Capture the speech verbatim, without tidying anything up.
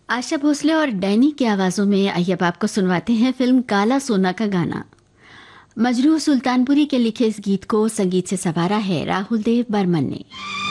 आशा भोसले और डैनी की आवाज़ों में आइए अब आपको सुनवाते हैं फिल्म काला सोना का गाना। मजरूह सुल्तानपुरी के लिखे इस गीत को संगीत से संवारा है राहुल देव बर्मन ने।